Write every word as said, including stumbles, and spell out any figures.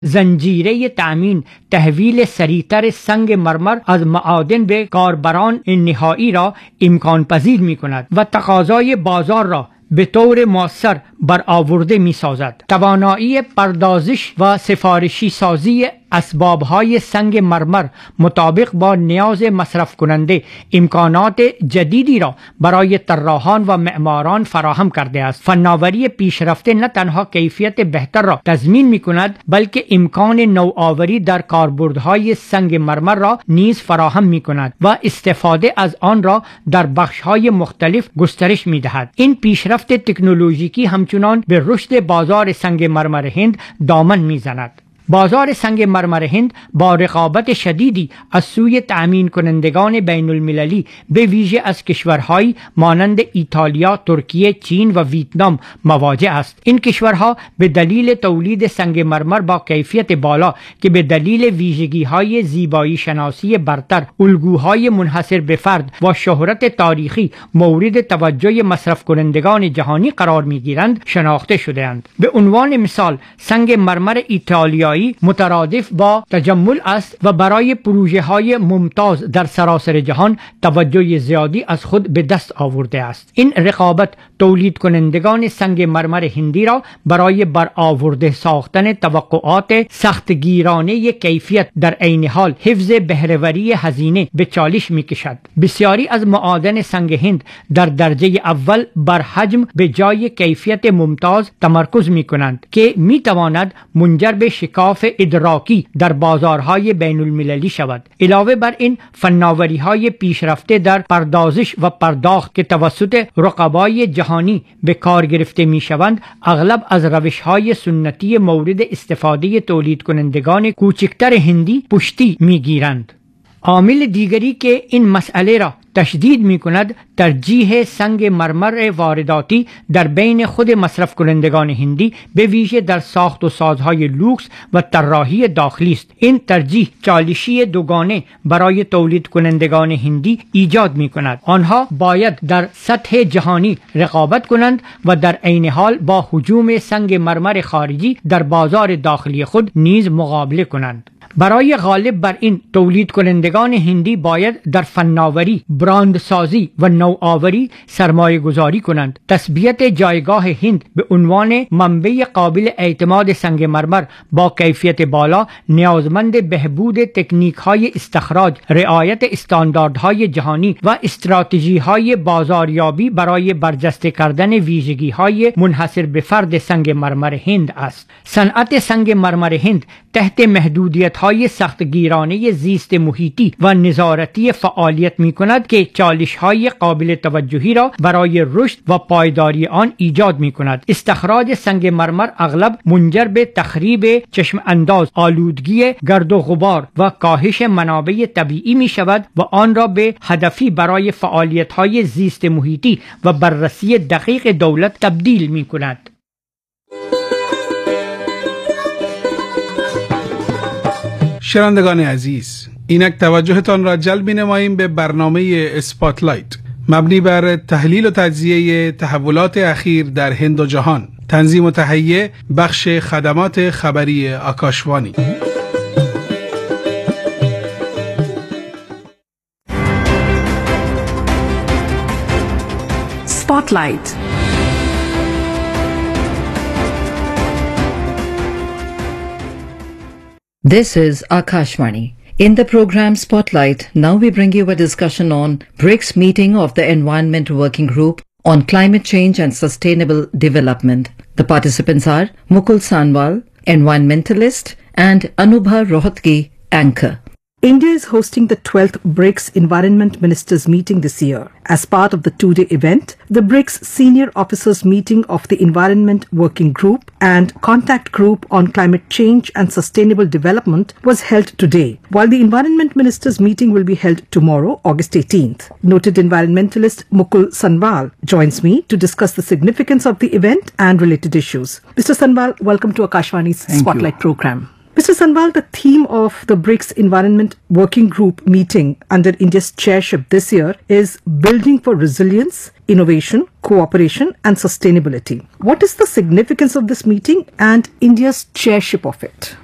زنجیره تأمین تحویل سریعتر سنگ مرمر از معادن به کاربران نهایی را امکان پذیر می کند و تقاضای بازار را به طور مؤثر برآورده می سازد. توانایی پردازش و سفارشی سازی اسبابهای سنگ مرمر مطابق با نیاز مصرف کننده امکانات جدیدی را برای طراحان و معماران فراهم کرده است. فناوری پیشرفته نه تنها کیفیت بهتر را تضمین می کند بلکه امکان نوآوری در کاربردهای سنگ مرمر را نیز فراهم می کند و استفاده از آن را در بخشهای مختلف گسترش می دهد. این پیشرفت تکنولوژیکی همچنان به رشد بازار سنگ مرمر هند دامن می زند. بازار سنگ مرمر هند با رقابت شدیدی از سوی تأمین کنندگان بین المللی به ویژه از کشورهایی مانند ایتالیا، ترکیه، چین و ویتنام مواجه است. این کشورها به دلیل تولید سنگ مرمر با کیفیت بالا که به دلیل ویژگی‌های زیبایی شناسی برتر، الگوهای منحصر به فرد و شهرت تاریخی مورد توجه مصرف کنندگان جهانی قرار می‌گیرند شناخته شده‌اند. به عنوان مثال سنگ مرمر ایتالیایی مترادف با تجمل است و برای پروژه های ممتاز در سراسر جهان توجه زیادی از خود به دست آورده است. این رقابت تولید کنندگان سنگ مرمر هندی را برای برآورده ساختن توقعات سختگیرانه کیفیت در عین حال حفظ بهره‌وری هزینه به چالش می کشد. بسیاری از معادن سنگ هند در درجه اول بر حجم به جای کیفیت ممتاز تمرکز می کنند که می تواند منجر به شکاف ادراکی در بازارهای بین المللی شود. علاوه بر این فناوری های پیشرفته در پردازش و پرداخت که توسط رقبای جهانی به کار گرفته می شوند اغلب از روش های سنتی مورد استفاده تولید کنندگان کوچکتر هندی پشتی می گیرند. عامل دیگری که این مسئله را تشدید می کند ترجیح سنگ مرمر وارداتی در بین خود مصرف کنندگان هندی به ویژه در ساخت و سازهای لوکس و طراحی داخلی است. این ترجیح چالشی دوگانه برای تولید کنندگان هندی ایجاد می کند. آنها باید در سطح جهانی رقابت کنند و در عین حال با هجوم سنگ مرمر خارجی در بازار داخلی خود نیز مقابله کنند. برای غالب بر این تولید کنندگان هندی باید در فناوری، براندسازی و نوآوری سرمایه گذاری کنند. تثبیت جایگاه هند به عنوان منبع قابل اعتماد سنگ مرمر با کیفیت بالا نیازمند بهبود تکنیک های استخراج، رعایت استانداردهای جهانی و استراتژی های بازاریابی برای برجسته کردن ویژگی های منحصر به فرد سنگ مرمر هند است. صنعت سنگ مرمر هند تحت محدودیت های سختگیرانه زیست محیطی و نظارتی فعالیت می کند که چالش های قابل توجهی را برای رشد و پایداری آن ایجاد می کند. استخراج سنگ مرمر اغلب منجر به تخریب چشم انداز، آلودگی گرد و غبار و کاهش منابع طبیعی می شود و آن را به هدفی برای فعالیت های زیست محیطی و بررسی دقیق دولت تبدیل می کند. شنوندگان عزیز، اینک توجهتان را جلب نماییم به برنامه اسپاتلایت مبنی بر تحلیل و تجزیه تحولات اخیر در هند و جهان. تنظیم و تهیه بخش خدمات خبری آکاشوانی. اسپاتلایت. This is Akashvani. In the program Spotlight, now we bring you a discussion on BRICS meeting of the Environment Working Group on Climate Change and Sustainable Development. The participants are Mukul Sanwal, environmentalist, and Anubha Rohatgi, anchor. India is hosting the twelfth BRICS Environment Ministers meeting this year. As part of the two-day event, the BRICS Senior Officers Meeting of the Environment Working Group and Contact Group on Climate Change and Sustainable Development was held today, while the Environment Ministers Meeting will be held tomorrow, August eighteenth. Noted environmentalist Mukul Sanwal joins me to discuss the significance of the event and related issues. Mister Sanwal, welcome to Akashvani's Thank Spotlight you. program. Mister Sanwal, the theme of the BRICS Environment Working Group meeting under India's chairship this year is Building for Resilience, Innovation, Cooperation and Sustainability. What is the significance of this meeting and India's chairship of it?